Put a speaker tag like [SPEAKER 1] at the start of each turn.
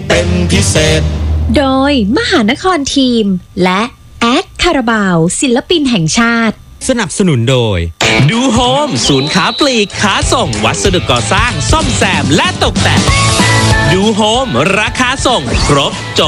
[SPEAKER 1] เป็นพิเศษ
[SPEAKER 2] โดยมหานครทีมและแอดคาราบาวศิลปินแห่งชาติ
[SPEAKER 3] สนับสนุนโดยดูโฮมศูนย์ค้าปลีกค้าส่งวัสดุก่อสร้างซ่อมแซมและตกแต่งดูโฮมราคาส่งครบจ